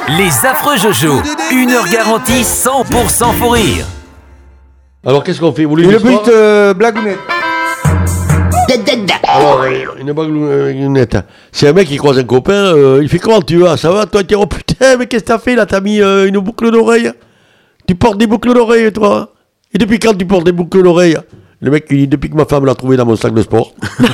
Les affreux Jojo, 1 heure garantie 100% fou rire. Alors, qu'est-ce qu'on fait? Vous voulez Une une histoire petite blagounette. Alors, une blagounette. C'est un mec qui croise un copain, il fait comment tu vas? Ça va? Toi, tu dis, oh putain, mais qu'est-ce que t'as fait là? T'as mis une boucle d'oreille? Tu portes des boucles d'oreille, toi? Et depuis quand tu portes des boucles d'oreille? Le mec, il dit, depuis que ma femme l'a trouvé dans mon sac de sport.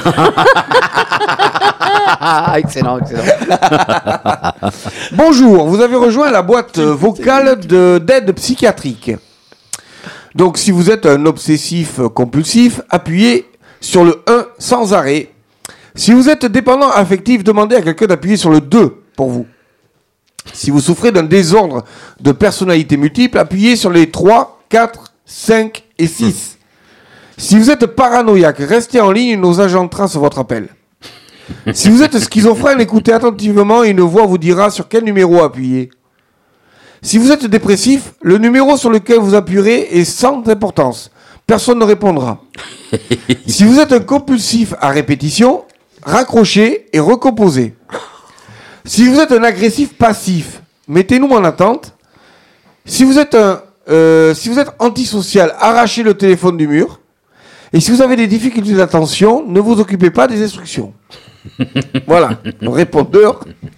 Excellent, excellent. Bonjour, vous avez rejoint la boîte vocale d'aide psychiatrique. Donc, si vous êtes un obsessif compulsif, appuyez sur le 1 sans arrêt. Si vous êtes dépendant affectif, demandez à quelqu'un d'appuyer sur le 2 pour vous. Si vous souffrez d'un désordre de personnalité multiple, appuyez sur les 3, 4, 5 et 6. Si vous êtes paranoïaque, restez en ligne, nos agents tracent votre appel. Si vous êtes schizophrène, écoutez attentivement et une voix vous dira sur quel numéro appuyer. Si vous êtes dépressif, le numéro sur lequel vous appuierez est sans importance. Personne ne répondra. Si vous êtes un compulsif à répétition, raccrochez et recomposez. Si vous êtes un agressif passif, mettez-nous en attente. Si vous êtes antisocial, arrachez le téléphone du mur. Et si vous avez des difficultés d'attention, ne vous occupez pas des instructions. Voilà, le répondeur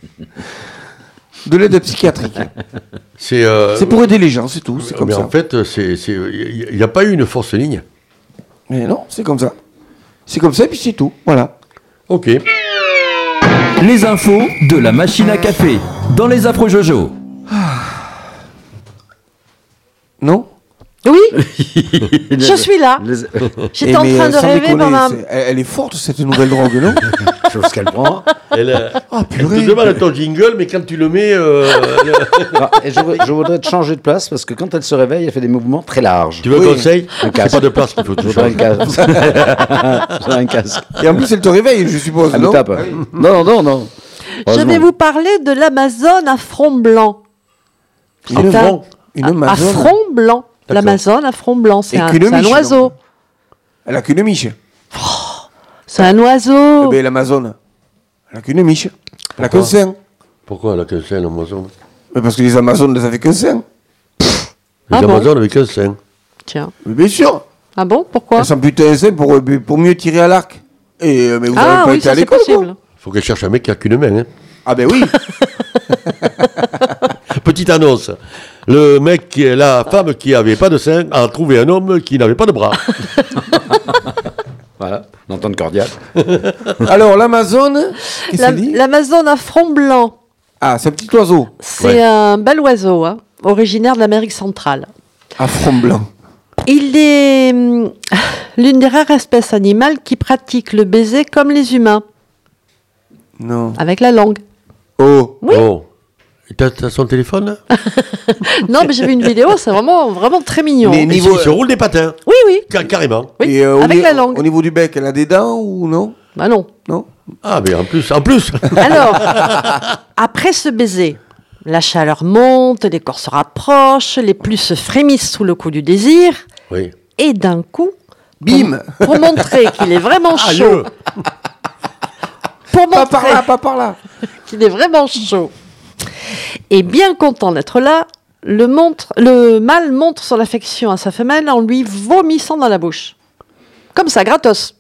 de l'aide psychiatrique. C'est pour aider les gens, c'est tout. C'est comme mais ça. en fait, il n'y a pas eu une fausse ligne. Mais non, c'est comme ça. C'est comme ça et puis c'est tout. Voilà. Ok. Les infos de la machine à café, dans les affreux Jojo. Non. Oui, je suis là. J'étais en train de rêver pendant... Elle est forte cette nouvelle drogue, non? Chose qu'elle prend. Elle purée. te demande ton jingle, mais quand tu le mets... Et je voudrais te changer de place parce que quand elle se réveille, elle fait des mouvements très larges. Tu veux un conseil? Un C'est casque. pas de place qu'il faut Je tout voudrais changer. un casque. Je voudrais un casque. Et en plus, elle te réveille, je suppose, Elle me non? tape. Non. Je vais vous parler de l'Amazone à front blanc. Une C'est un- front. Une à Amazone. front blanc. D'accord. L'Amazone à front blanc, c'est Et un qu'une miche, oiseau. donc. Elle a qu'une miche. C'est un oiseau. Eh bien, l'Amazone. Elle a qu'une miche. Elle a qu'un sein. Pourquoi elle a qu'un sein, l'Amazon? Mais parce que les Amazones, elles avaient qu'un sein. Les Ah bon Amazones avec un sein. Tiens. Mais bien sûr. Ah bon, pourquoi? Elles s'amputaient un sein pour mieux tirer à l'arc. Et, mais vous n'avez Ah pas oui, été à ça c'est l'école, quoi. possible. Faut qu'elle cherche un mec qui a qu'une main. Hein. Ah ben oui. Petite annonce. Le mec, la femme qui avait pas de sein a trouvé un homme qui n'avait pas de bras. Voilà, l'entente cordiale. Alors, l'Amazone, qu'est-ce qu'elle dit? L'Amazone à front blanc, Ah, c'est un petit oiseau. c'est Ouais. un bel oiseau, hein, originaire de l'Amérique centrale. À front blanc. Il est l'une des rares espèces animales qui pratique le baiser comme les humains, Non. avec la langue. Oh. Oui. Oh. Et t'as son téléphone là? Non, mais j'ai vu une vidéo, c'est vraiment très mignon. Mais Et niveau- il se roule des patins. Oui, oui. Carrément. Oui, Et, avec la langue. Au niveau du bec, elle a des dents ou non? Bah non. Non. Ah, mais en plus. Alors, après ce baiser, la chaleur monte, les corps se rapprochent, les plus se frémissent sous le coup du désir, Oui. et d'un coup, Bim. pour montrer qu'il est vraiment chaud, pour Pas par montrer là, pas par là. qu'il est vraiment chaud, et bien content d'être là, le mâle montre son affection à sa femelle en lui vomissant dans la bouche. Comme ça, gratos.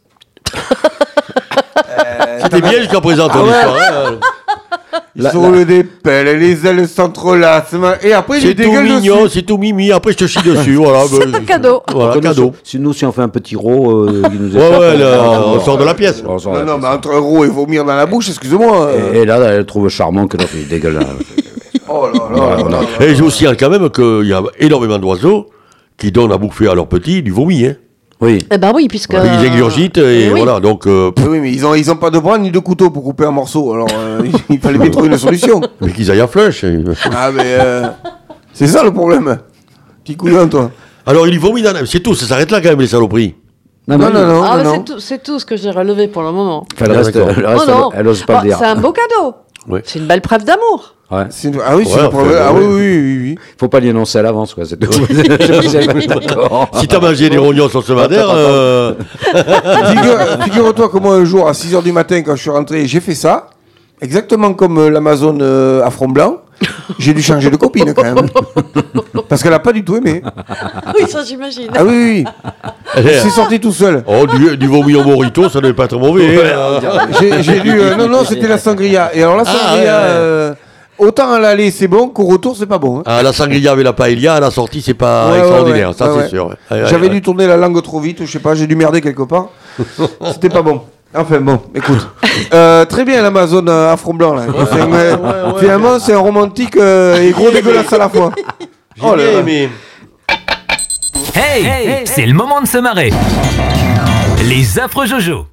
C'était bien jusqu'à présent ton histoire. Hein. Sur le dépelle, les ailes s'entrelacent. Et après, C'est j'ai des tout gueules mignon, dessus. c'est tout mimi. Après, je te chie dessus. Voilà, C'est un cadeau. Voilà, cadeau. Si on fait un petit rot qui nous Ouais, échappe, ouais, là, on sort de la pièce. On sort de Non, la non, pièce. mais entre un roux et vomir dans la bouche, excusez-moi. Et là, elle trouve charmant que l'autre, il est dégueulasse. Oh là là là là. Et je vous signale quand même qu'il y a énormément d'oiseaux qui donnent à bouffer à leurs petits du vomi. Hein. Oui. Eh ben oui, puisque... Ils ingurgitent et oui. voilà. Donc, Oui, mais ils ont pas de bras ni de couteau pour couper un morceau. Alors, il fallait bien trouver une solution. mais qu'ils aillent à flèche. Ah, mais c'est ça le problème. Petit couillon, toi. Alors, il vomit dans la... C'est tout, ça s'arrête là quand même, les saloperies. Non, non, non. Ah, non, mais non. c'est tout ce que j'ai relevé pour le moment. Enfin, le reste, Oh non. elle ose pas Oh, le dire. c'est un beau cadeau. Oui. C'est une belle preuve d'amour. Ouais. Ah oui, c'est Ouais, le problème. enfin, Ah oui, ouais. oui, oui. Faut pas l'y annoncer à l'avance, quoi. C'est tout. Je sais pas si elle est d'accord. Si t'as mangé des rognons sur ce madère, Figure-toi que moi, un jour, à 6h du matin, quand je suis rentré, j'ai fait ça. Exactement comme l'Amazone à front blanc. J'ai dû changer de copine quand même. Parce qu'elle a pas du tout aimé. Oui, ça j'imagine. Ah oui, oui. C'est sorti tout seul. Oh, du vomi au morito, ça n'est pas très mauvais. hein. J'ai lu. Non, c'était la sangria. Et alors la sangria, autant à l'aller c'est bon, qu'au retour c'est pas bon. Hein. Ah, la sangria avec la paella, à la sortie, c'est pas Ouais, extraordinaire, ouais, ça ouais, c'est sûr. Ouais, J'avais ouais, dû tourner la langue trop vite, ou je sais pas, j'ai dû merder quelque part. C'était pas bon. Enfin bon, écoute. Très bien l'Amazon à front blanc là. Finalement c'est un romantique et gros dégueulasse à la fois. J'ai bien aimé. Hey, c'est le moment de se marrer. Les affreux Jojo.